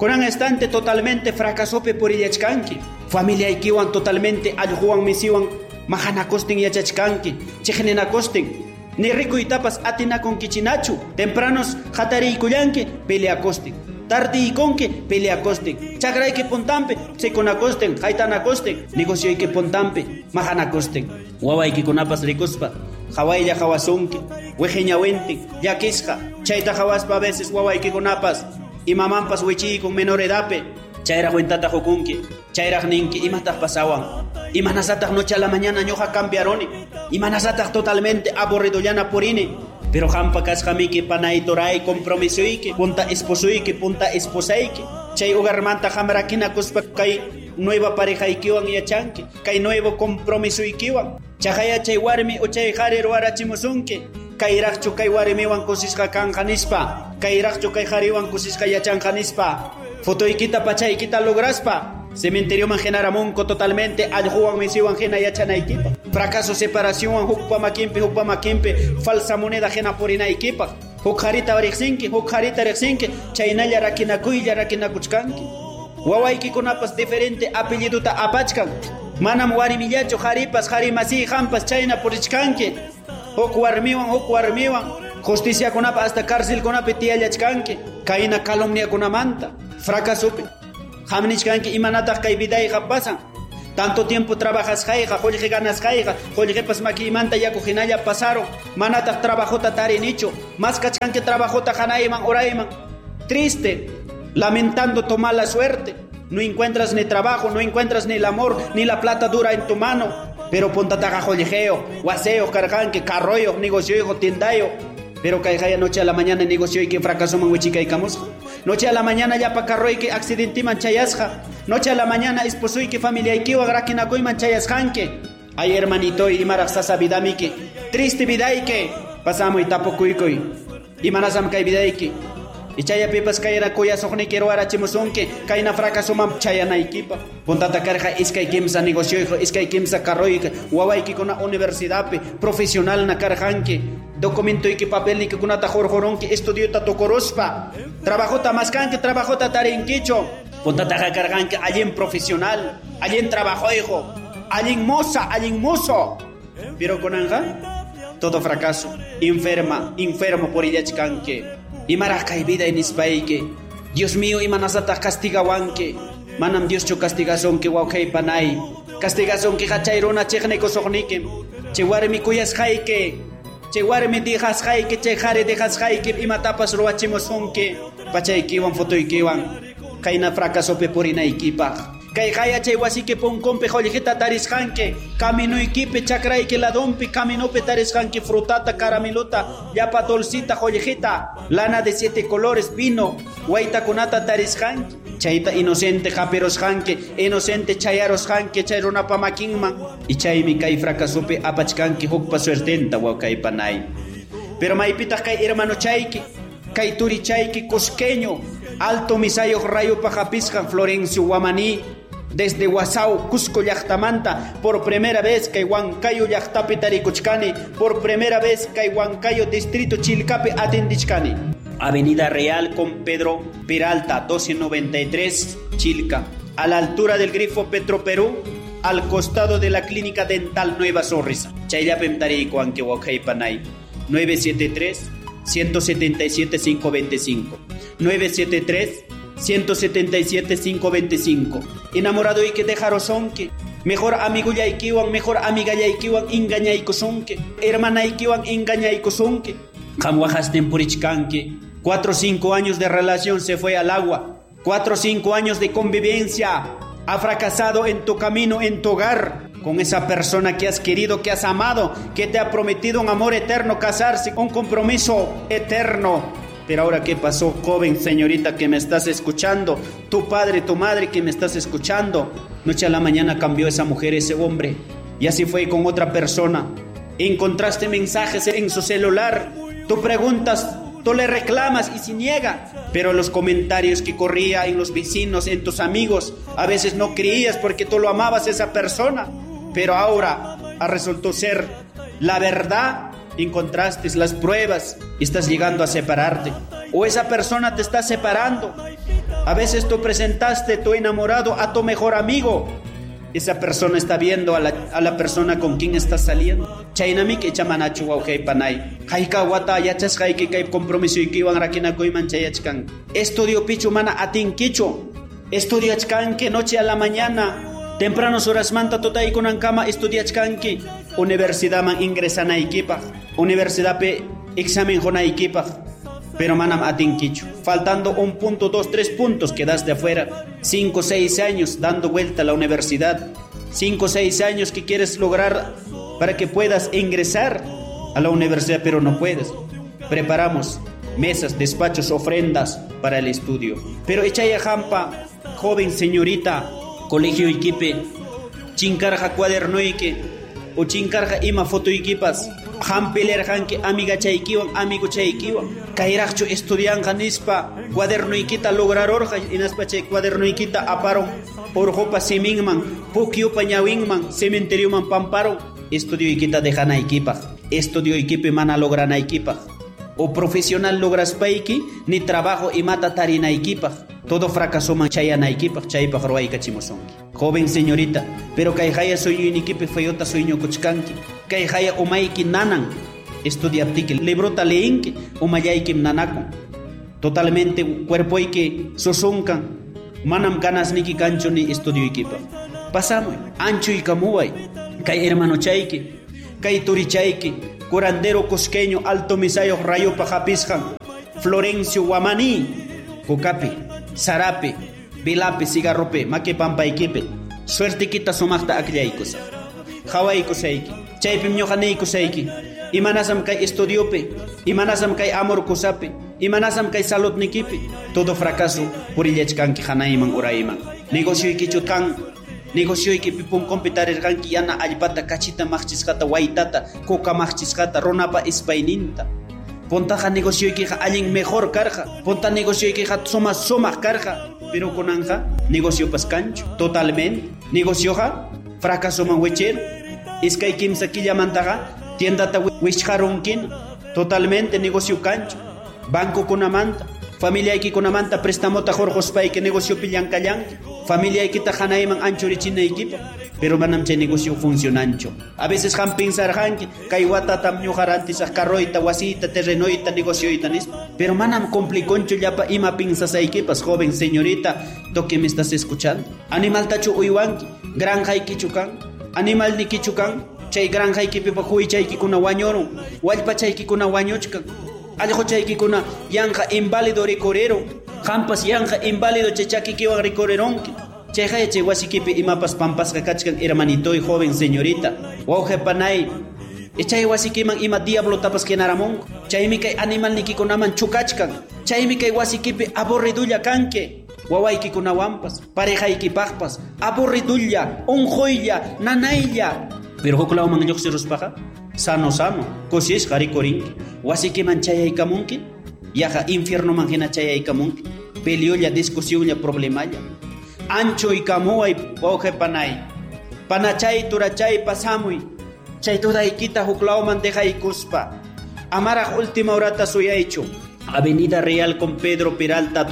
Kunan estante totalmente fracasope por yachkanki. Familia ikiwan totalmente aljuan misiwan mahanakostin yachachkanki. Chejnenakostin. Ni rico y tapas atina con kichinachu. Tempranos hatari kuyanki peleakostin. Tardi y conque peleakostin. Chagray que pontampe se conacosten. Haitanacosten. Negocio y que pontampe mahanacosten. Huawai que conapas ricospa. Hawaii ya hawasonke. Wejeñawente. Yakisja. Chaita hawaspa a veces huawai que conapas. Y mamampas huichi con menor edape. Chaira huentata jokunki. Chaira ninki. Y matas pasawan. Y manasatas noche a la mañana ñoja cambiaroni. Y manasatas totalmente aburrido llana porine. Pero hampa kashamiki panay toray compromisoike. Punta esposoike. Punta esposaike. Chay ugarmanta hamrakina kuspa kay nueva pareja ikiwan yachanki. Kay nuevo compromiso ikiwan. Chahaya chay warmi o chay harero arachimusunki. Kairachcho kay warmiwan kusisqa kanjanispa. Kairachcho kay hariwan kusisqa yachanjanispa. Fotoikita pachaykita lograspa. Cementerio mangenaramonco totalmente aljuan misiwan jena yachanaykipa. Fracaso separación hukpa makimpe falsa moneda jena porinaykipa. Hukharita rexinki chaynalla rakinakuchkanki. Wawaykikunapas diferente apelliduta apachkan. Manam warimillachu haripas harimasi hampas chayna purichkanki. Huk warmiwan justicia kunapa hasta cárcel kunapi tiyallachkanki. Kayna calumnia kunamanta fracasopi. Hamnichkanki imanataq kay vidayqa pasan. Tanto tiempo trabajas jayqa, jollqi ganas jayqa, jollqipas makiymanta yaku hinalla pasaron. Manataq trabajota tarinichu, mas kachkanki trabajota hanayman orayman. Triste, lamentando tu mala suerte. No encuentras ni trabajo, no encuentras ni el amor, ni la plata dura en tu mano. Pero pontataqa jollqeo, waseo, carganki, carroyo, negocio, tiendayo. Pero kay noche a la mañana negocio y que fracasó manguichica y camusco. Noche a la mañana ya pa carro y que accidente manchayasja. Noche a la mañana esposo y que familia y que agrakinakoy manchayasjanque. Ay hermanito y maraxasa vidamike. Triste vida y que pasamos y tapo cuicoy. Y manasam kay vida y que. Y chaya pipas kayera koya sohne quiero arachimosonque. Kayna fracasó man chayana equipa. Pontata carja iskay kimsa negocio iskay kimsa carro y que. Huawai que con una universidad profesional na carjanque. Documento y que papel ni que kunata jorjorón que estudió tocorospa. Trabajota mascanque, trabajota tarenquicho. Pontata carganque allí en profesional, allí en trabajo hijo, allí en mozo. Pero con anja, todo fracaso, enfermo por illachkanque. Y maraca y vida en ispaike. Dios mío, y manasata castigawanque. Manam Dios cho castigación que wauhei panay. Castigación que hachairona checneco sohnique. Chewarmi cuyas jaike. Chewarmi dijas jaike, chejare dejas jaike. Y matapas roachimosonque. Pachaikiwan fotoikiwan. Kaina fracaso peporina ikipa. Kay haya chay wasike pon compe jollejeta tarisjanque. Camino ikipe chakraike ladompi. Camino pe tarisjanque frutata caramelota. Yapa tolsita jollejeta. Lana de 7 colores vino. Guaita kunata tarisjanque. Chayta inocente japeros janque. Inocente chayaros janque. Chayrona pamakinman. Y chaymi kay fracasope apachkanque hukpa suertenta wakay panay. Pero maipita kay hermano chayki. Kay turi chayki cusqueño. Alto Misayo Rayo Pajapiscan Florencio Guamaní. Desde Guasau, Cusco Yachtamanta, por primera vez que Huancayo Yachtape Taricuchcani, por primera vez que Huancayo Distrito Chilcape Atendichcani. Avenida Real con Pedro Peralta, 1293, Chilca, a la altura del grifo Petroperú, al costado de la Clínica Dental Nueva Sonrisa. Chayapem Tarico Anquehuacay Panay, 973-177-525. 973-177-525. Enamorado y que dejarosonque. Mejor amigo yaikiwan, mejor amiga yaikiwan, engañaikosonque. Hermana yaikiwan, engañaikosonque. Jamwajasten purichkanque. 4 o 5 años de relación se fue al agua. 4 o 5 años de convivencia. Ha fracasado en tu camino, en tu hogar. Con esa persona que has querido, que has amado, que te ha prometido un amor eterno, casarse, un compromiso eterno. Pero ahora, ¿qué pasó, joven señorita que me estás escuchando? Tu padre, tu madre que me estás escuchando. Noche a la mañana cambió esa mujer, ese hombre. Y así fue con otra persona. Encontraste mensajes en su celular. Tú preguntas, tú le reclamas y se niega. Pero los comentarios que corría en los vecinos, en tus amigos, a veces no creías porque tú lo amabas a esa persona. Pero ahora resultó ser la verdad. Encontraste las pruebas y estás llegando a separarte. O esa persona te está separando. A veces tú presentaste tu enamorado a tu mejor amigo. Esa persona está viendo a la persona con quien está saliendo. Chaynami que chamanachu wawqay panay. Hayka wata yachas hayki kay compromiso ikiwan rakinakoyman chayachkan. Estudio pichu mana atinkichu. Estudiachkanki noche a la mañana. Tempranos horas manta totaykunan kama estudiachkanki. Universidad man ingresanaykipaq. Universidad pe examen jonaykipaq. Pero manam atinkichu. Faltando 1 punto, 2, 3 puntos quedaste afuera. 5, 6 años dando vuelta a la universidad. 5, 6 años que quieres lograr para que puedas ingresar a la universidad, pero no puedes. Preparamos mesas, despachos, ofrendas para el estudio. Pero echaya jampa, joven señorita, colegio iquipe, chinkarja cuaderno ique, o chinkarja ima foto iquipas. Hampeler hanki amiga chaykiwan, amigo chaykiwan. Kairaqchu estudianja nispa cuaderno ikita lograr orja inaspa chay cuaderno ikita aparon. Orjopa siminman, pukiopa ñawinman, cementerioman pamparon. Estudio ikita dejanaykipaq. Estudio ikipe mana logranaykipaq. O profesional logras paiki, ni trabajo y mata tarinaykipaq. Todo fracaso man chayanaykipaq, chaypaq ruwaykachimosonki. Joven señorita, pero kayjaya sueño inikipe fayota sueño kuchkanki. Kayjaya umayki nanan, estudiaptiki, librota leinki, umayaykim nanakon. Totalmente cuerpoyki susunkan, manam ganas niki kancho ni estudio ikipa. Pasamos, ancho y kamuay, kay hermano chayki, kay turichayki, curandero cusqueño, alto misayo rayo pajapisjan, Florencio Guamaní, Cocapi, Sarape, Bilape, Cigarrope, Maque Pampa Equipe, suerte quita sumachta akllaykos. Hawaykosayki, chaypim ñoqanaykosayki, imanasam kay estudiope, imanasam kay amor kusape, imanasam kay salud nikipi, todo fracaso purillachkanki hanayman urayman. Negocioykichu kan, negocioyki pipun compitarirqanki yana allpata, kachita maqchisqata, waytata, coca maqchisqata, ronapa ispayninta. Pontaja negocioykiqa allin mejor karqa, ponta negocioykiqa sumaq karqa, pero kunanja negocio pascancho, totalmente. Negocioja fracaso man wecher, iskay kimsa killamantaqa tiendata wishqarunkin, totalmente negocio cancho. Banco kunamanta, familia kunamanta prestamota jorjospayki negocio pillankallanki, familia ikita hanayman anchurichinaykipa, pero manam chay negocio funcionancho. A veces han pensarjanki kay watatam ñuqarantisaq carroyta, wasita, terrenoyta, negocioyta nispa, pero manam compliconcho llapa ima pinsasaykipas, joven señorita, to que me estás escuchando. Animal tachu uywanki, granjaykichu kan, animal nikichu kan, chay granjaykipipa huichaykikuna wañorun, wallpachaykikuna wañuchkan, allquchaykikuna yanja inválido ricorero, hampas yanja inválido chachakikiwan ricoreronki. Chayjaya chay wasikipi imapas pampasqa kachkan hermanitoy, joven señorita, wawqipanay, chay wasikiman ima diablo tapas kenaramunku. Chaymi kay animal nikikunaman chukachkan, chaymi kay wasikipi aburridulla kanki. Wawaykikunawanpas, parejaykipaqpas, aburridulla, unquylla, nanaylla. Pero huklawman lluqsiruspaqa, sano, kusishqa rikurinki. Wasikiman chayaykamunki, yaqa infiernoman hina chayaykamunki. Peleolla, discusiolla, problemalla. Ancho y kamuay, wawqipanay. Panachay, turachay, pasamuy. Chay tudaykita huklawman dejaykuspa. Amaraq última horata suyaychu. Avenida Real con Pedro Peralta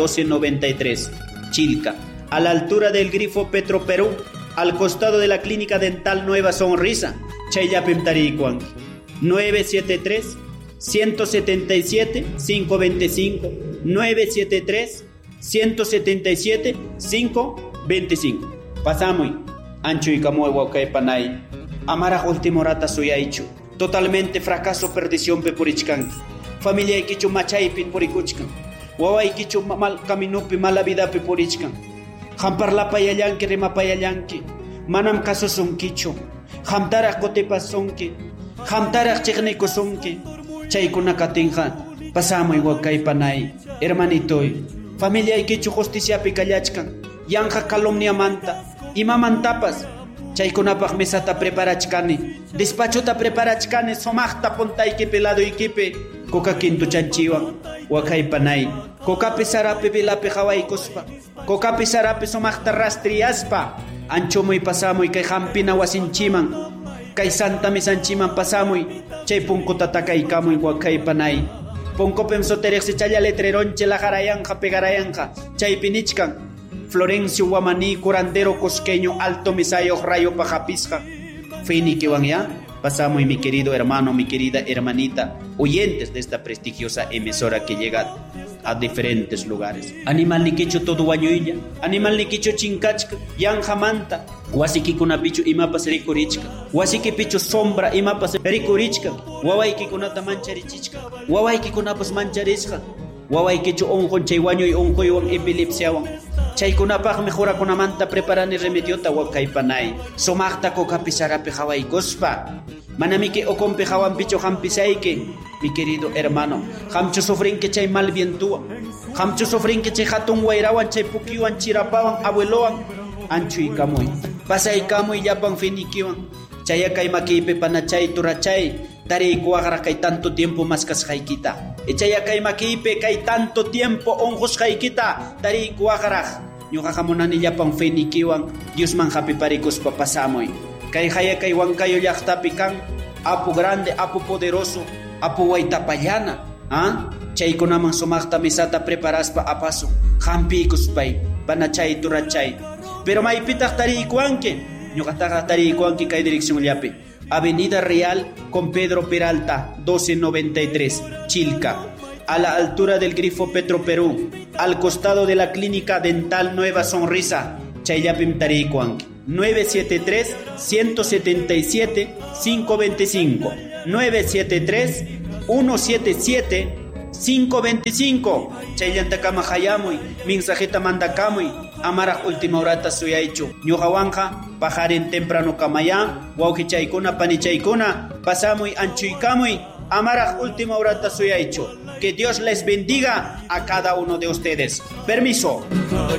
1293, Chilca, a la altura del grifo Petro Perú, al costado de la clínica dental Nueva Sonrisa, Chayapim Tarikuan, 973 177 525, 973 177 525. Pasamuy, ancho y kamuay wawqaypanay. Amara última horata suyaychu. Totalmente fracaso, perdición pepurichkan. Familia ikichu machaypi purikuchkan. Wawa ikichu mal caminupi mala vida pepurichkan. Hamparla payallanki rima payallanki. Manam kasusunkichu. Hamtaraq kutipasunki. Hamtaraq chiqnikusunki. Chaykuna katinqa pasamuy wawqaypanay. Hermanitoy. Familia ikichu justiciapi kallachkan. Yanja calumniamanta. Imamantapas. Chaykunapaq mesata preparachkani, despachota preparachkani, somaqta puntaykipi lado ikipi, coca quinto chanchiwan, waqaypanay, cocapi sarapi vilapi hawaykuspa, cocapi sarapi somaqta rastriaspa, anchomuy pasamuy kay hampina wasinchiman, kay santa misanchiman pasamuy, chay punkuta takaykamuy waqaypanay, Poncopem soterexi chaya letreronche la jarayanja pegarayanja. Chaypinichkan. Florencio Guamaní, curandero cosqueño, alto misayo, rayo pajapisca. Fini que van ya. Pasamos, mi querido hermano, mi querida hermanita, oyentes de esta prestigiosa emisora que llega a diferentes lugares. Animal niquicho todo guañuilla, animal niquicho chincachca, yanja manta, huasiqui kunapichu imapas ricurichka, huasiqui pichu sombra imapas ricurichka, huawaiki kunata mancharichichka, huawaiki kunapas mancharisca, huawaikichu onjon chaywaño y onjoywan epilepsiawan. Chaykunapaq mejora kunamanta preparani remediota wakaypanay. Somaqta kokapisarapi hawaykospa. Manamiki okompi hawanpichu hampisayki, mi querido hermano. Hamchu sufrinki chay malvientúa. Hamchu sufrinki chay hatun wayrawan, chay pukiwan, chirapawan, abuelowan. Anchuykamuy. Pasaykamuy llapan finikiwan. Chayakay makipi panachay turachay. Tarikuagra kay tanto tiempo maskas haykita. Chayakay makipi kay tanto tiempo onjos haykita. Tarikuagra. Ñuqa hamunani llapan finikiwan Dios man hapiparicus papasamoy. Kay haya kay wankayo llaqtapi kan apu grande, apu poderoso, apu waytapallana. Chaykunaman sumaqta misata preparaspa apaso. Hampikus pay, panachay turachay. Pero maypitaq tarikuanki. Ñuqataqa tarikuanki kay dirección llapi. Avenida Real con Pedro Peralta, 1293, Chilca. A la altura del grifo Petro Perú, al costado de la clínica dental Nueva Sonrisa, Chayapim Tarikuanki, 973-177-525, 973-177-525, Chayantacama Hayamuy, Minsajeta Mandakamuy, Amara última horata suyaichu, Ñuhawanja, Pajaren temprano Kamaya, Wauhichaikuna Panichaikuna, Pasamuy Anchuikamuy, Amara última horata suyaichu. Que Dios les bendiga a cada uno de ustedes. Permiso.